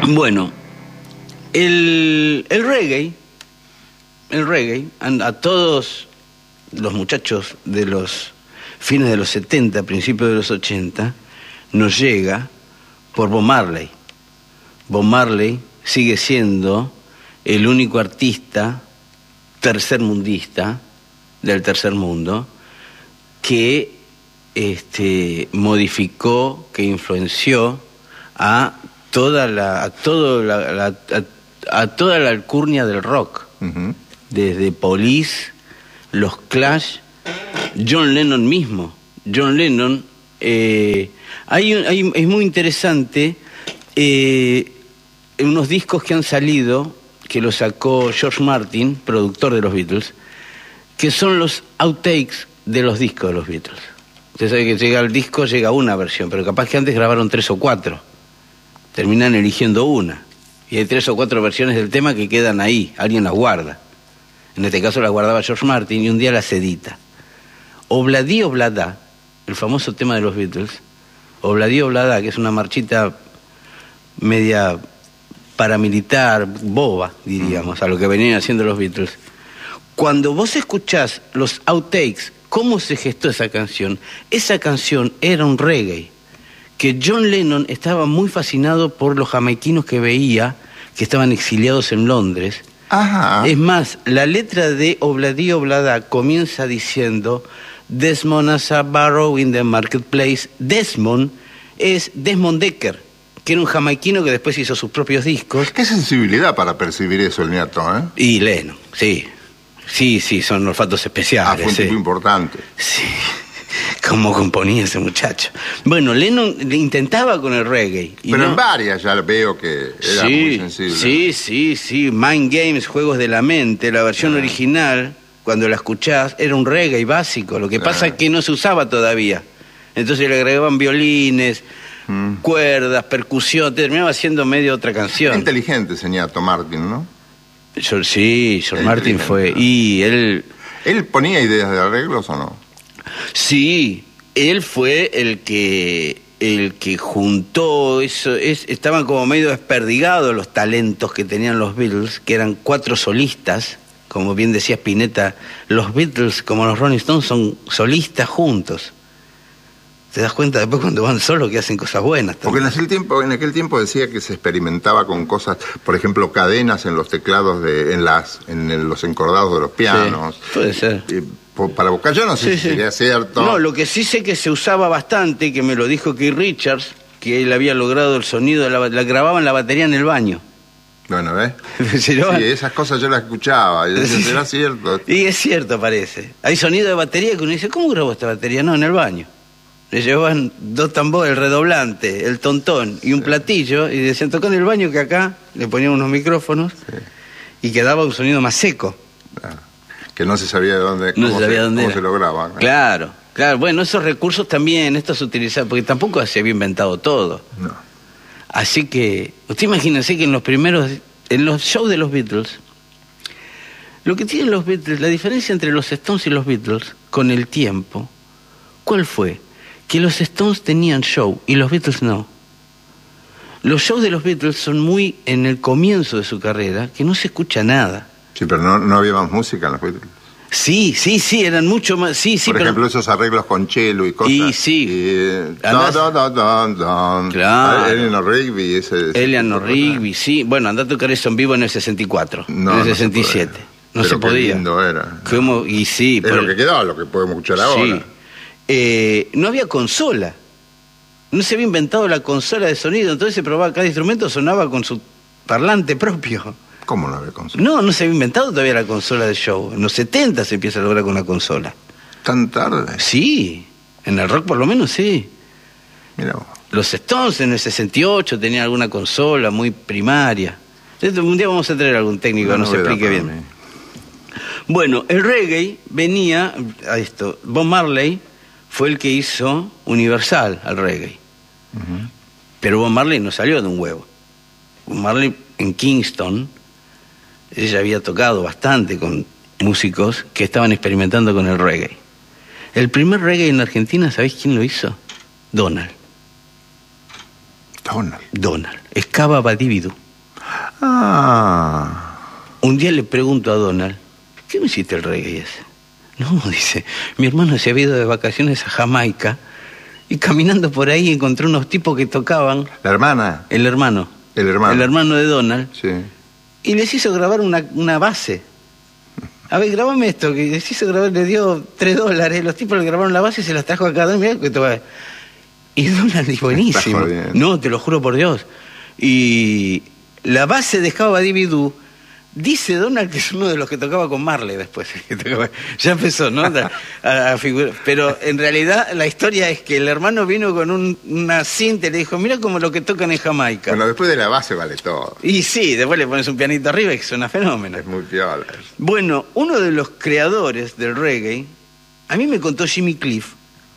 Bueno, el reggae, a todos los muchachos de los fines de los 70, principios de los 80, nos llega por Bob Marley. Bob Marley sigue siendo el único artista tercermundista del tercer mundo que modificó, que influenció a toda la alcurnia del rock, desde Police, los Clash, John Lennon mismo. John Lennon, es muy interesante unos discos que han salido, que los sacó George Martin, productor de los Beatles, que son los outtakes de los discos de los Beatles. Usted sabe que llega el disco, llega una versión, pero capaz que antes grabaron 3 o 4. Terminan eligiendo una. Y hay 3 o 4 versiones del tema que quedan ahí, alguien las guarda. En este caso las guardaba George Martin y un día las edita. Obladi Oblada, el famoso tema de los Beatles, Obladi Oblada, que es una marchita media paramilitar, boba, diríamos, a lo que venían haciendo los Beatles. Cuando vos escuchás los outtakes, cómo se gestó esa canción era un reggae, que John Lennon estaba muy fascinado por los jamaiquinos que veía, que estaban exiliados en Londres. Ajá. Es más, la letra de Obladi Oblada comienza diciendo: Desmond as a barrow in the marketplace. Desmond es Desmond Dekker, que era un jamaiquino que después hizo sus propios discos. Qué sensibilidad para percibir eso el nieto, ¿eh? Y Lennon, sí. Sí, son olfatos especiales. Fue un tipo importante. Sí, cómo componía ese muchacho. Bueno, Lennon intentaba con el reggae. Pero en varias ya veo que era muy sensible. Sí. Mind Games, Juegos de la Mente, la versión original, cuando la escuchás, era un reggae básico. Lo que pasa es que no se usaba todavía. Entonces le agregaban violines, cuerdas, percusión, terminaba siendo medio otra canción. Inteligente ese ñato Martin, ¿no? George Martin fue... Y él... ¿Él ponía ideas de arreglos o no? Sí, él fue el que juntó eso. Estaban como medio desperdigados los talentos que tenían los Beatles, que eran 4 solistas. Como bien decía Spinetta, los Beatles, como los Rolling Stones, son solistas juntos. Te das cuenta después cuando van solos que hacen cosas buenas también. Porque en aquel tiempo decía que se experimentaba con cosas, por ejemplo, cadenas en los teclados, en los encordados de los pianos. Sí, puede ser. Para buscar, yo no sé si sería cierto. No, lo que sí sé que se usaba bastante, que me lo dijo Keith Richards, que él había logrado el sonido, la grababan la batería en el baño. Bueno, ¿ves? Sí, esas cosas yo las escuchaba, y decía, ¿será cierto? Y es cierto, parece. Hay sonido de batería que uno dice, ¿cómo grabó esta batería? No, en el baño. Le llevaban 2 tambores, el redoblante, el tontón y un platillo, y decían, tocó en el baño, que acá le ponían unos micrófonos y quedaba un sonido más seco. Claro. Que no se sabía de dónde, cómo se lograba. Claro. Bueno, esos recursos también, estos se utilizaban, porque tampoco se había inventado todo. No. Así que, usted imagínense que en los shows de los Beatles, lo que tienen los Beatles, la diferencia entre los Stones y los Beatles, con el tiempo, ¿cuál fue? Que los Stones tenían show y los Beatles no. Los shows de los Beatles son muy en el comienzo de su carrera, que no se escucha nada. Sí, pero no había más música en los Beatles. Sí, eran mucho más. Por ejemplo, esos arreglos con cello y cosas. Y sí. Claro. Eleanor Rigby. Eleanor Rigby, sí. Bueno, andá a tocar eso en vivo en el 64, en el 67. No se podía. Qué lindo era. Y sí. Es lo que quedaba, lo que podemos escuchar ahora. No había consola. No se había inventado la consola de sonido, entonces se probaba, cada instrumento sonaba con su parlante propio. ¿Cómo no había consola? No se había inventado todavía la consola de show. En los 70 se empieza a lograr con la consola. ¿Tan tarde? Sí, en el rock por lo menos sí. Mirá vos. Los Stones en el 68 tenían alguna consola muy primaria. Un día vamos a traer algún técnico que nos explique bien. Bueno, el reggae venía a esto. Bob Marley fue el que hizo universal al reggae. Pero Bob Marley no salió de un huevo. Bob Marley en Kingston, ella había tocado bastante con músicos que estaban experimentando con el reggae. El primer reggae en Argentina, ¿sabéis quién lo hizo? Donald. Donald. Excava Badividú. Un día le pregunto a Donald, ¿qué me hiciste el reggae ese? No, dice, mi hermano se había ido de vacaciones a Jamaica y caminando por ahí encontró unos tipos que tocaban. ¿La hermana? El hermano de Donald. Sí. Y les hizo grabar una base. A ver, grabame esto, que les hizo grabar, le dio $3. Los tipos le grabaron la base y se las trajo a cada uno. Y Donald dijo, buenísimo. No, te lo juro por Dios. Y la base de Excava Badividú, dice Donald que es uno de los que tocaba con Marley después. Ya empezó, ¿no? A figurar. Pero en realidad la historia es que el hermano vino con una cinta y le dijo, mira como lo que tocan en Jamaica. Bueno, después de la base vale todo. Y sí, después le pones un pianito arriba y suena fenómeno. Es muy piola. Bueno, uno de los creadores del reggae, a mí me contó Jimmy Cliff.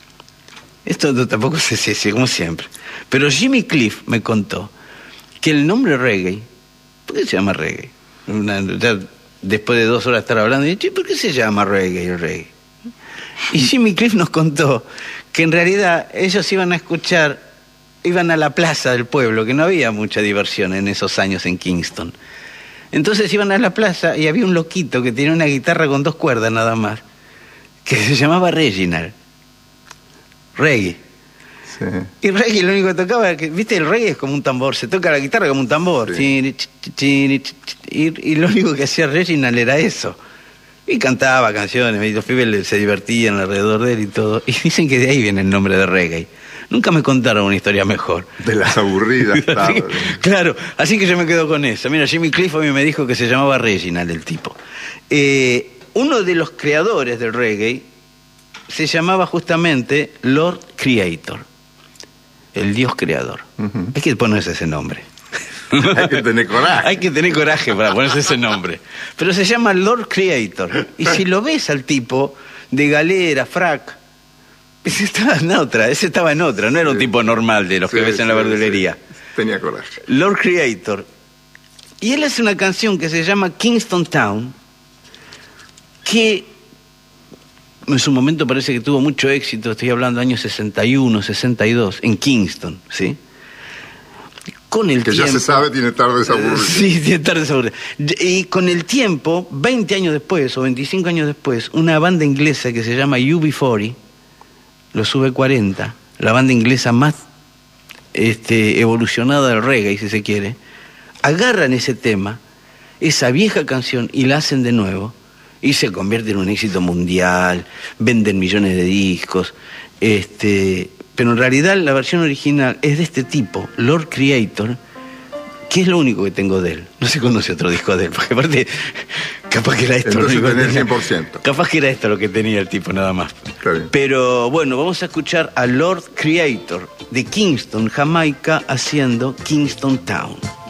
Esto tampoco sé, como siempre. Pero Jimmy Cliff me contó que el nombre reggae, ¿por qué se llama reggae? Ya después de 2 horas de estar hablando, y dije, ¿por qué se llama reggae el reggae? Y Jimmy Cliff nos contó que en realidad ellos iban a la plaza del pueblo, que no había mucha diversión en esos años en Kingston. Entonces iban a la plaza y había un loquito que tenía una guitarra con 2 cuerdas nada más, que se llamaba Reginald. Reggae. Sí. Y reggae lo único que tocaba, viste, el reggae es como un tambor, se toca la guitarra como un tambor. Sí. Y lo único que hacía Reginald era eso. Y cantaba canciones, y los pibes se divertían alrededor de él y todo. Y dicen que de ahí viene el nombre de reggae. Nunca me contaron una historia mejor. De las aburridas. Claro, así que yo me quedo con eso. Mira, Jimmy Cliff a mí me dijo que se llamaba Reginald el tipo. Uno de los creadores del reggae se llamaba justamente Lord Creator. El Dios creador. Hay que ponerse ese nombre. Hay que tener coraje. Hay que tener coraje para ponerse ese nombre. Pero se llama Lord Creator. Y si lo ves al tipo de galera, frac, ese estaba en otra. No era un tipo normal de los que ves en la verdulería. Sí. Tenía coraje. Lord Creator. Y él hace una canción que se llama Kingston Town, que en su momento parece que tuvo mucho éxito. Estoy hablando de años 61, 62, en Kingston, ¿sí? Con el tiempo, ya se sabe, tiene tardes aburridas. Sí, tiene tardes aburridas. Y con el tiempo, 20 años después o 25 años después, una banda inglesa que se llama UB40, los V40, la banda inglesa más evolucionada del reggae, si se quiere, agarran ese tema, esa vieja canción, y la hacen de nuevo, y se convierte en un éxito mundial, venden millones de discos, pero en realidad la versión original es de este tipo, Lord Creator, que es lo único que tengo de él. No se conoce otro disco de él, porque aparte, capaz que era esto. Entonces tenés 100%. Capaz que era esto lo que tenía el tipo, nada más. Está bien. Pero bueno, vamos a escuchar a Lord Creator de Kingston, Jamaica, haciendo Kingston Town.